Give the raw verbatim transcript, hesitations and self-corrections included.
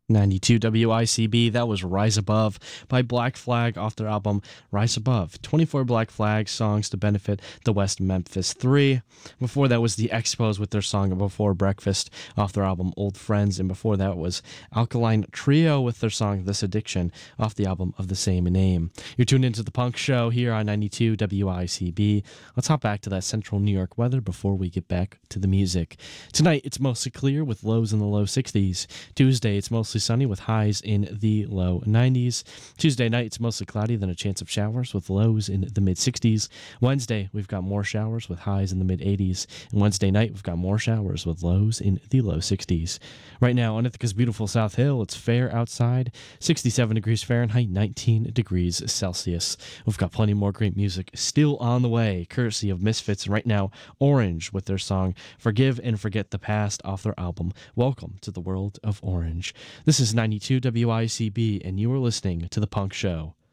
ninety-two W I C B, that was Rise Above by Black Flag off their album Rise Above. twenty-four Black Flag songs to benefit the West Memphis three. Before that was the Expos with their song Before Breakfast off their album Old Friends. And before that was Alkaline Trio with their song This Addiction off the album of the same name. You're tuned into The Punk Show here on ninety-two W I C B. Let's hop back to that central New York weather before we get back to the music. Tonight, it's mostly clear with lows in the low sixties. Tuesday, it's mostly sunny with highs in the low nineties. Tuesday night, it's mostly cloudy, then a chance of showers with lows in the mid sixties. Wednesday, we've got more showers with highs in the mid eighties. And Wednesday night, we've got more showers with lows in the low sixties. Right now, on Ithaca's beautiful South Hill, it's fair outside, sixty-seven degrees Fahrenheit, nineteen degrees Celsius. We've got plenty more great music still on the way, courtesy of Misfits. And right now, Orange with their song Forgive and Forget the Past off their album Welcome to the World of Orange. This is ninety-two W I C B, and you are listening to The Punk Show.